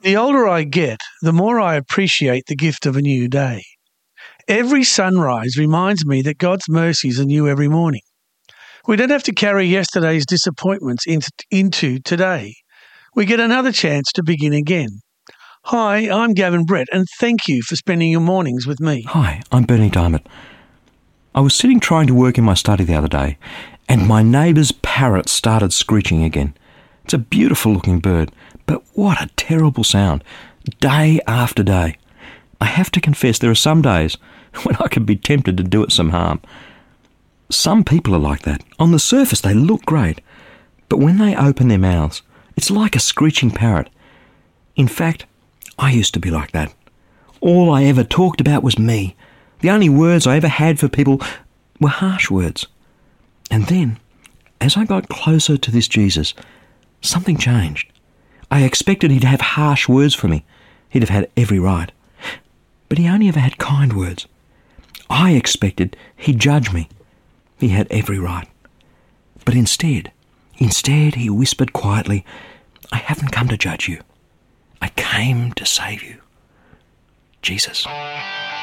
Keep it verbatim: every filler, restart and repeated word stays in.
The older I get, the more I appreciate the gift of a new day. Every sunrise reminds me that God's mercies are new every morning. We don't have to carry yesterday's disappointments into, into today. We get another chance to begin again. Hi, I'm Gavin Brett, and thank you for spending your mornings with me. Hi, I'm Bernie Diamond. I was sitting trying to work in my study the other day, and my neighbour's parrot started screeching again. It's a beautiful-looking bird, but what a terrible sound, day after day. I have to confess there are some days when I can be tempted to do it some harm. Some people are like that. On the surface they look great, but when they open their mouths, it's like a screeching parrot. In fact, I used to be like that. All I ever talked about was me. The only words I ever had for people were harsh words. And then, as I got closer to this Jesus, something changed. I expected he'd have harsh words for me. He'd have had every right. But he only ever had kind words. I expected he'd judge me. He had every right. But instead, instead he whispered quietly, I haven't come to judge you. I came to save you. Jesus.